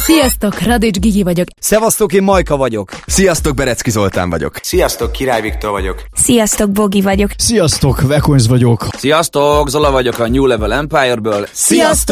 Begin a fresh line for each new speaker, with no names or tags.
Sziasztok, Radics Gigi vagyok.
Szevasztok, én Majka vagyok.
Sziasztok, Berecki Zoltán vagyok.
Sziasztok, Király Viktor vagyok.
Sziasztok, Bogi vagyok.
Sziasztok, Vekonz vagyok.
Sziasztok, Zola vagyok a New Level Empire-ből.
Sziasztok!